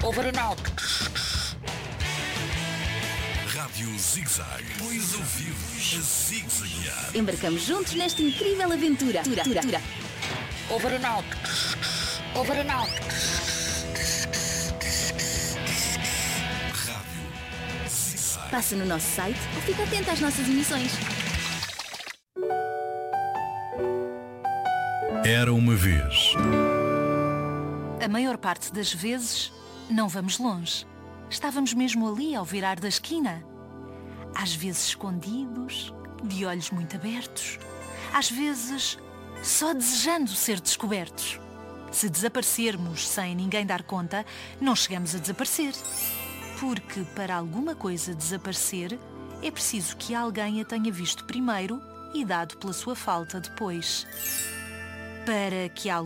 Over and out. Rádio Zig-Zag. Põe os ouvidos a zig-zaguear. Embarcamos juntos nesta incrível aventura. Over and out. Over and out. Rádio Zig-Zag. Passa no nosso site ou fica atento às nossas emissões. Era uma vez. A maior parte das vezes, não vamos longe. Estávamos mesmo ali ao virar da esquina. Às vezes escondidos, de olhos muito abertos. Às vezes, só desejando ser descobertos. Se desaparecermos sem ninguém dar conta, não chegamos a desaparecer. Porque para alguma coisa desaparecer, é preciso que alguém a tenha visto primeiro e dado pela sua falta depois. Para que